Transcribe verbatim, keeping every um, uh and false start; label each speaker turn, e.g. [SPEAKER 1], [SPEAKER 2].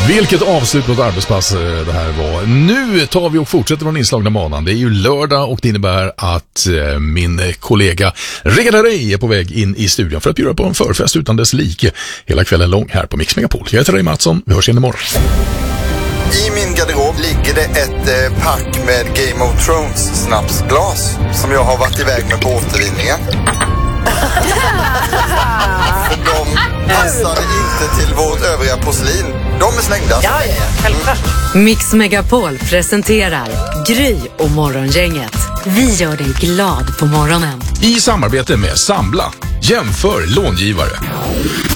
[SPEAKER 1] Vilket avslut på ett arbetspass det här var. Nu tar vi och fortsätter från inslagna banan. Det är ju lördag och det innebär att min kollega Rickard Herrey är på väg in i studion för att bjuda på en förfest utan dess like hela kvällen lång här på Mix Megapol. Jag heter Ray Mattsson, vi hörs igen imorgon.
[SPEAKER 2] I min garderob ligger det ett eh, pack med Game of Thrones snapsglas som jag har varit iväg med på återvinningen. För de passade inte till vårt övriga porslin. De är slängda.
[SPEAKER 3] Ja, ja, självklart.
[SPEAKER 4] Mix Megapol presenterar Gry och Morgongänget. Vi gör dig glad på morgonen.
[SPEAKER 1] I samarbete med Sambla. Jämför långivare.